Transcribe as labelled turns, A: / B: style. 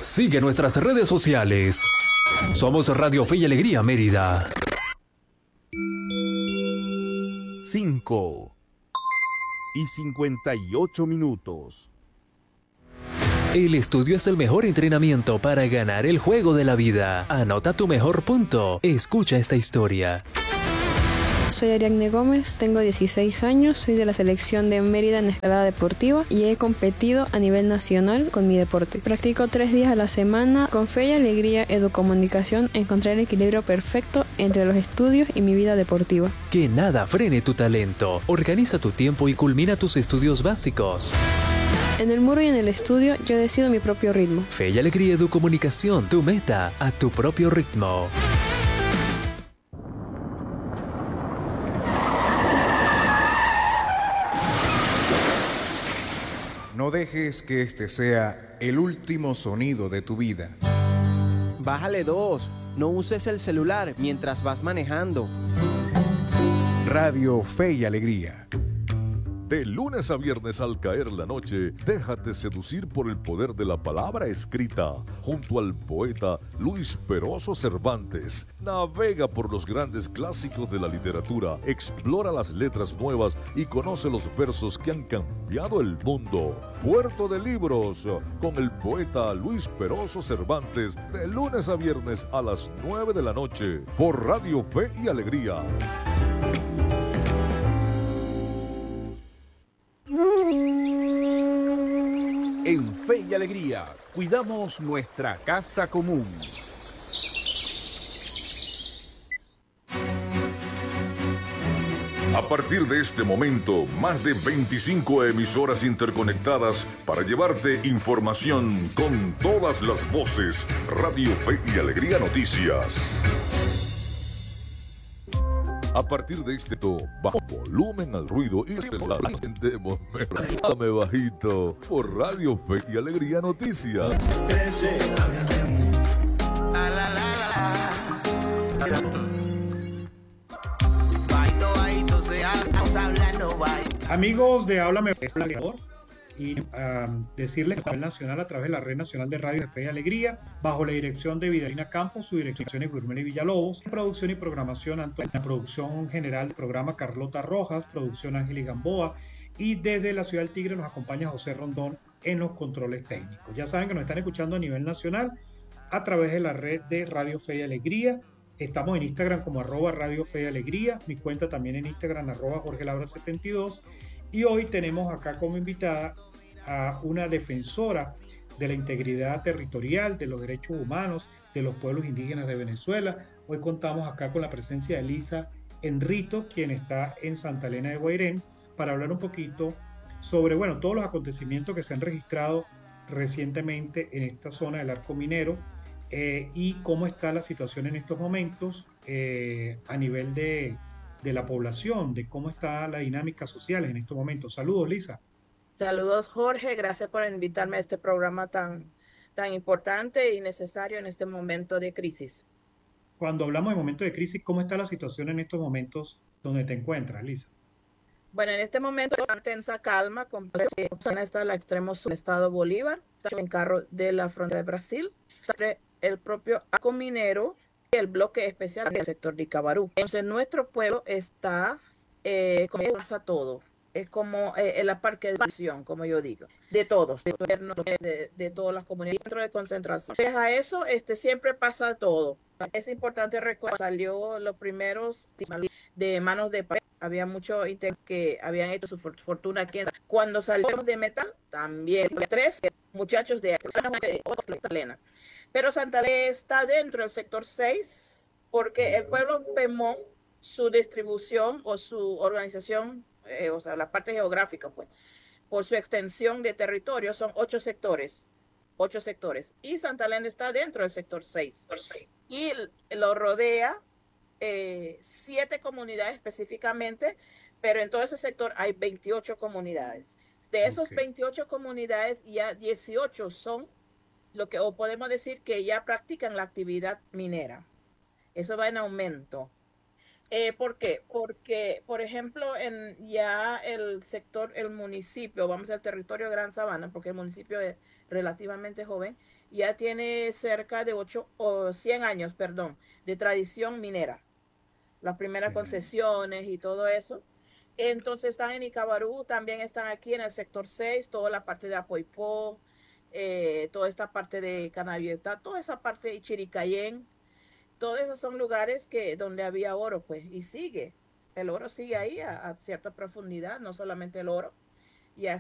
A: Sigue nuestras redes sociales. Somos Radio Fe y Alegría Mérida.
B: 5:58.
A: El estudio es el mejor entrenamiento para ganar el juego de la vida. Anota tu mejor punto. Escucha esta historia.
C: Soy Ariadne Gómez, tengo 16 años, soy de la selección de Mérida en escalada deportiva y he competido a nivel nacional con mi deporte. Practico 3 días a la semana. Con Fe y Alegría Educomunicación encontré el equilibrio perfecto entre los estudios y mi vida deportiva.
A: Que nada frene tu talento. Organiza tu tiempo y culmina tus estudios básicos.
C: En el muro y en el estudio yo decido mi propio ritmo.
A: Fe y Alegría Educomunicación, tu meta a tu propio ritmo.
D: No dejes que este sea el último sonido de tu vida.
E: Bájale 2. No uses el celular mientras vas manejando.
D: Radio Fe y Alegría.
F: De lunes a viernes al caer la noche, déjate seducir por el poder de la palabra escrita. Junto al poeta Luis Peroso Cervantes, navega por los grandes clásicos de la literatura, explora las letras nuevas y conoce los versos que han cambiado el mundo. Puerto de Libros, con el poeta Luis Peroso Cervantes, de lunes a viernes a las 9 de la noche, por Radio Fe y Alegría.
B: En Fe y Alegría, cuidamos nuestra casa común.
G: A partir de este momento, más de 25 emisoras interconectadas para llevarte información con todas las voces. Radio Fe y Alegría Noticias. A partir de este bajo volumen al ruido y la encendemos, dame bajito por Radio Fe y Alegría Noticias.
H: Amigos de Háblame y decirles que a nivel nacional, a través de la Red Nacional de Radio de Fe y Alegría, bajo la dirección de Vidalina Campos, su dirección es Gurmeli Villalobos, producción y programación, la producción general del programa Carlota Rojas, producción Ángeles Gamboa, y desde la Ciudad del Tigre nos acompaña José Rondón en los controles técnicos. Ya saben que nos están escuchando a nivel nacional a través de la red de Radio Fe y Alegría. Estamos en Instagram como @Radio Fe y Alegría, mi cuenta también en Instagram @JorgeLabra72, y hoy tenemos acá como invitada a una defensora de la integridad territorial, de los derechos humanos de los pueblos indígenas de Venezuela. Hoy contamos acá con la presencia de Elisa Enrito, quien está en Santa Elena de Guairén, para hablar un poquito sobre, todos los acontecimientos que se han registrado recientemente en esta zona del arco minero, y cómo está la situación en estos momentos a nivel de la población, de cómo está la dinámica social en estos momentos. Saludos, Lisa.
I: Saludos, Jorge. Gracias por invitarme a este programa tan importante y necesario en este momento de crisis.
H: Cuando hablamos de momento de crisis, ¿cómo está la situación en estos momentos donde te encuentras, Lisa?
I: Bueno, en este momento hay una tensa calma, está al extremo sur del estado Bolívar, en carro de la frontera de Brasil, el propio arco minero y el bloque especial del sector de Icabarú. Entonces, nuestro pueblo está como pasa todo. Es como la parque de división, como yo digo, de todos, de todas las comunidades, centro de concentración. A eso siempre pasa todo. Es importante recordar, salió los primeros de manos de papel. Había muchos que habían hecho su fortuna aquí. Cuando salió de metal, también 3 muchachos de Santa Elena. Pero Santa Elena está dentro del sector 6 porque el pueblo Pemón, su distribución o su organización, o sea, la parte geográfica, pues, por su extensión de territorio, son 8 sectores. 8 sectores. Y Santa Elena está dentro del sector 6. Y lo rodea 7 comunidades específicamente, pero en todo ese sector hay 28 comunidades. De esos 28 comunidades, ya 18 son o podemos decir que ya practican la actividad minera. Eso va en aumento. ¿Por qué? Porque, por ejemplo, en ya el sector, el municipio, vamos al territorio de Gran Sabana, porque el municipio es relativamente joven, ya tiene cerca de 8 o 100 años, perdón, de tradición minera. Las primeras concesiones y todo eso. Entonces están en Icabarú, también están aquí en el sector 6, toda la parte de Apoipó, toda esta parte de Canavieta, toda esa parte de Chiricayén. Todos esos son lugares que donde había oro, pues, y sigue. El oro sigue ahí a cierta profundidad, no solamente el oro,